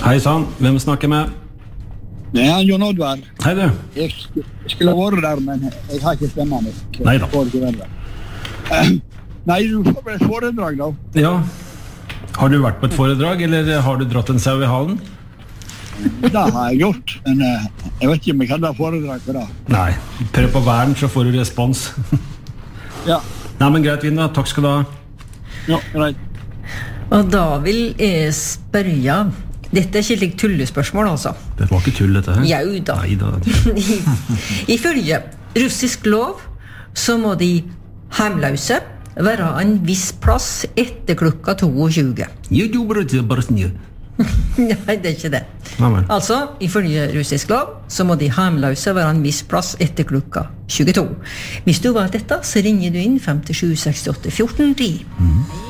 Hei sann, hvem snakker med? Det Jon Oddvar. Hei du. Jeg skulle vært der, men jeg har ikke stemmen. Neida. Nei, du får bare et foredrag da. Ja, har du vært på et foredrag, eller har du dratt en sau I halen? Det har jeg gjort, men jeg vet ikke om jeg hadde foredrag for det. Nei, prøv på væren, så får du respons. Ja. Nei, men greit, Vinda, takk skal du ha. Ja, greit. Og da vil jeg spørre, dette ikke litt tullespørsmål altså. Det var ikke tull dette her. Jau da. Neida. Ifølge russisk lov så må de hjemløse være en viss plass etter klokka 22. Nei, det ikke det. Altså, ifølge russisk lov så må de hjemløse være en viss plass etter klokka 22. Hvis du var dette, så ringer du inn 57 68 14 10.